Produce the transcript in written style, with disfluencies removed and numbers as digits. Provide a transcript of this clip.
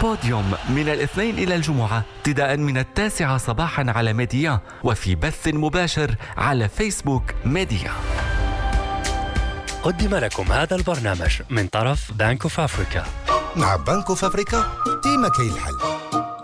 بوديوم من الاثنين إلى الجمعة ابتداء من 9 صباحا على ميديا، وفي بث مباشر على فيسبوك ميديا. قدم لكم هذا البرنامج من طرف بنك اوف افريكا. مع بنك اوف افريكا ديما كاين الحل.